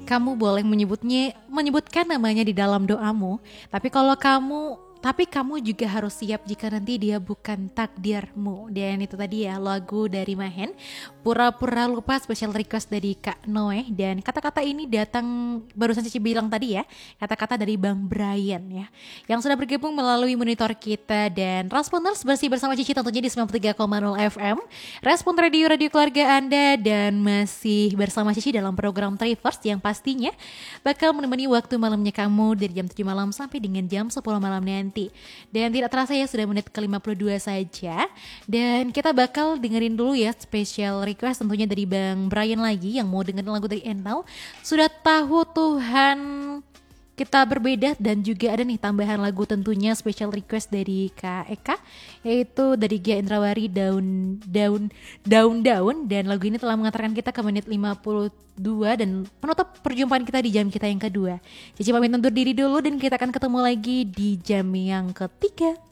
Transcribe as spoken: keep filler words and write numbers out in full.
kamu boleh menyebutnya menyebutkan namanya di dalam doamu, tapi kalau kamu tapi kamu juga harus siap jika nanti dia bukan takdirmu. Dan itu tadi ya lagu dari Mahen, Pura-pura Lupa, special request dari Kak Noe. Dan kata-kata ini datang barusan Cici bilang tadi ya, kata-kata dari Bang Brian ya, yang sudah bergabung melalui monitor kita. Dan Responders bersih bersama Cici tentunya di sembilan puluh tiga koma nol F M Respon Radio, radio keluarga Anda. Dan masih bersama Cici dalam program Traverse yang pastinya bakal menemani waktu malamnya kamu dari jam tujuh malam sampai dengan jam sepuluh malam nanti. Dan tidak terasa ya sudah menit ke lima puluh dua saja. Dan kita bakal dengerin dulu ya special request tentunya dari Bang Brian lagi, yang mau dengerin lagu dari Enau, Sudah Tahu Tuhan Kita Berbeda. Dan juga ada nih tambahan lagu tentunya special request dari Kak Eka, yaitu dari Gia Indrawari, Daun Daun Daun Daun. Dan lagu ini telah mengantarkan kita ke menit lima puluh dua dan penutup perjumpaan kita di jam kita yang kedua. Cici pamit undur diri dulu dan kita akan ketemu lagi di jam yang ketiga.